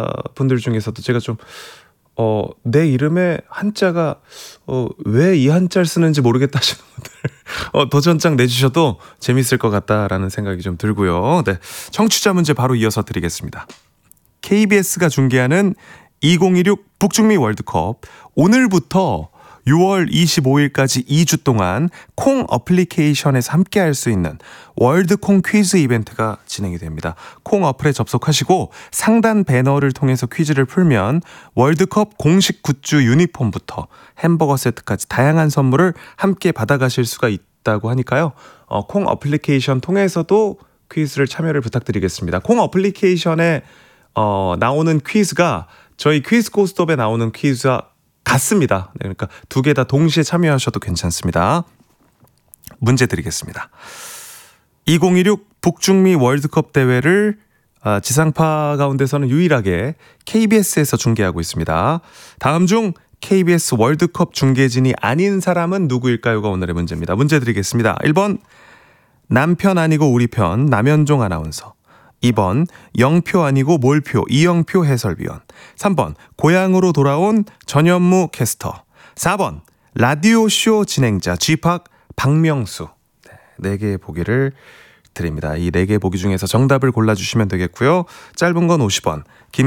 분들 중에서도 제가 좀 내 이름에 한자가 왜 이 한자를 쓰는지 모르겠다 하시는 분들 도전장 내주셔도 재밌을 것 같다라는 생각이 좀 들고요. 네, 청취자 문제 바로 이어서 드리겠습니다. KBS가 중계하는 2016 북중미 월드컵 오늘부터 6월 25일까지 2주 동안 콩 어플리케이션에서 함께 할 수 있는 월드콩 퀴즈 이벤트가 진행이 됩니다. 콩 어플에 접속하시고 상단 배너를 통해서 퀴즈를 풀면 월드컵 공식 굿즈 유니폼부터 햄버거 세트까지 다양한 선물을 함께 받아가실 수가 있다고 하니까요. 콩 어플리케이션 통해서도 퀴즈를 참여를 부탁드리겠습니다. 콩 어플리케이션에 나오는 퀴즈가 저희 퀴즈 고스톱에 나오는 퀴즈와 같습니다. 네, 그러니까 두 개 다 동시에 참여하셔도 괜찮습니다. 문제 드리겠습니다. 2016 북중미 월드컵 대회를 지상파 가운데서는 유일하게 KBS에서 중계하고 있습니다. 다음 중 KBS 월드컵 중계진이 아닌 사람은 누구일까요가 오늘의 문제입니다. 문제 드리겠습니다. 1번 남편 아니고 우리 편 남현종 아나운서, 2번 영표 아니고 몰표 이영표 해설위원, 3번 고향으로 돌아온 전현무 캐스터, 4번 라디오쇼 진행자 쥐팍 박명수. 네 개의 보기를 드립니다. 이 4개의 보기 중에서 정답을 골라주시면 되겠고요. 짧은 건 50원,